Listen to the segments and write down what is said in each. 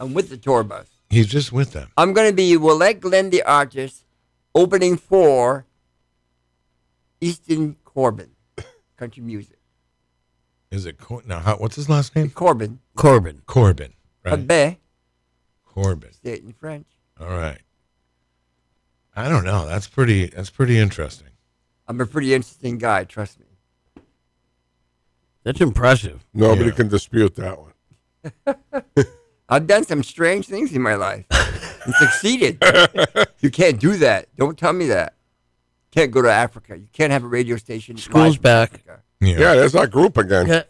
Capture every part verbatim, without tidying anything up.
I'm with the tour bus. He's just with them. I'm going to be Willette Glenn, the artist, opening for Easton Corbin, country music. Is it Cor- now? How, what's his last name? Corbin. Corbin. Corbin. Right. Corbin. Corbin. Say it in French. All right. I don't know. That's pretty. That's pretty interesting. I'm a pretty interesting guy. Trust me. That's impressive. Nobody Yeah. can dispute that one. I've done some strange things in my life and succeeded. You can't do that. Don't tell me that. Can't go to Africa. You can't have a radio station. School's live from back. Africa. Yeah. Yeah, there's that group again. Yeah.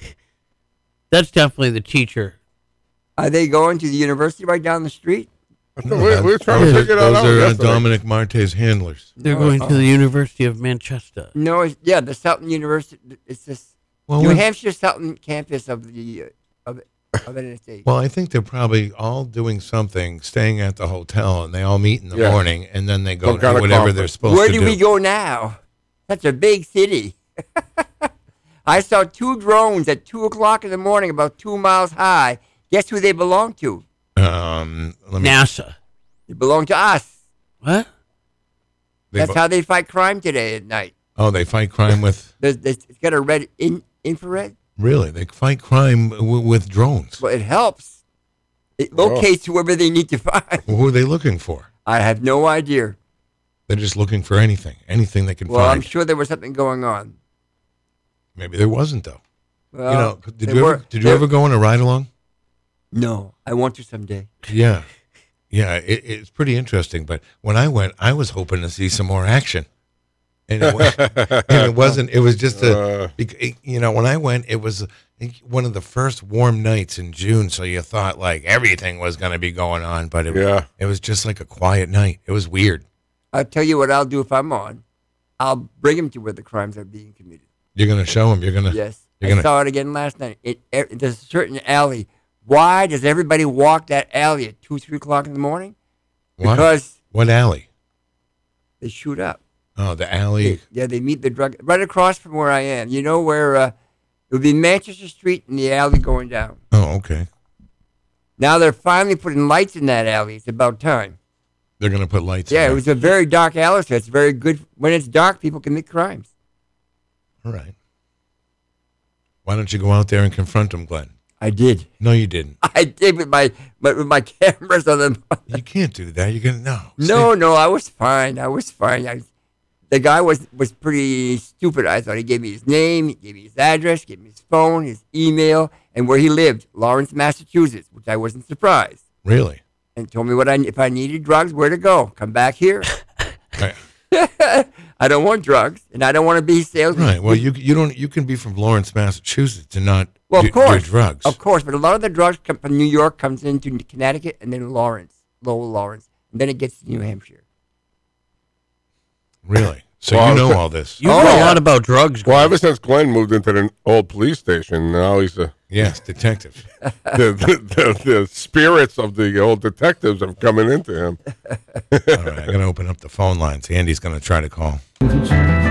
That's definitely the teacher. Are they going to the university right down the street? we're, we're trying those to are, figure that those out. are uh, yesterday. Dominic Marte's handlers. They're Oh, going oh. to the University of Manchester. No, it's, yeah, the Southern University. It's this Well, New when- Hampshire Southern campus of the uh, of of N S A. Well, I think they're probably all doing something, staying at the hotel, and they all meet in the Yeah. morning, and then they go Some do kind of whatever they're conference. supposed Where to do do. we go now? Such a big city. I saw two drones at two o'clock in the morning, about two miles high. Guess who they belong to? Um, let me. NASA. They belong to us. What? they That's bo- how they fight crime today at night. oh, they fight crime with. There's, there's, it's got a red in, infrared. Really, they fight crime w- with drones. Well, it helps. It Oh. locates whoever they need to find. Well, who are they looking for? I have no idea. They're just looking for anything, anything they can Well, I'm find. sure there was something going on. Maybe there wasn't though. Well, you know, did they you were- ever, did you they- ever go on a ride along? No, I want to someday. Yeah, yeah, it, it's pretty interesting. But when I went, I was hoping to see some more action, and it, was, and it wasn't. It was just a, Uh. bec- you know, when I went, it was one of the first warm nights in June, so you thought like everything was going to be going on, but it, Yeah. it was just like a quiet night. It was weird. I'll tell you what I'll do if I'm on. I'll bring him to where the crimes are being committed. You're going to show them. You're going to. Yes. You're I gonna- saw it again last night. It, it, there's a certain alley. Why does everybody walk that alley at two, three o'clock in the morning? What? Because What alley? they shoot up. Oh, the alley. They, yeah, they meet the drug right across from where I am. You know where uh, it would be Manchester Street and the alley going down. Oh, okay. Now they're finally putting lights in that alley. It's about time. They're going to put lights. Yeah, in it was a very dark alley, so it's very good. When it's dark, people commit crimes. All right. Why don't you go out there and confront them, Glenn? I did. No, you didn't. I did with my but with my cameras on them. You can't do that. You're gonna no. No, Stay- no, I was fine. I was fine. I, the guy was was pretty stupid. I thought he gave me his name, he gave me his address, gave me his phone, his email, and where he lived, Lawrence, Massachusetts, which I wasn't surprised. Really? And told me what I if I needed drugs, where to go. Come back here. Right. I don't want drugs, and I don't want to be salesman. Right. Well, you you don't you can be from Lawrence, Massachusetts, and not Well, do, of course, do drugs. of course. But a lot of the drugs come from New York, comes into Connecticut, and then Lawrence, Lowell, Lawrence, and then it gets to New Hampshire. Really? So Well, you know all this? You Oh, know a yeah. lot about drugs. Well, Glenn. ever since Glenn moved into the old police station, now he's a, Yes, detective. the, the, the, the spirits of the old detectives have coming into him. All right, I'm gonna open up the phone lines. Andy's gonna try to call.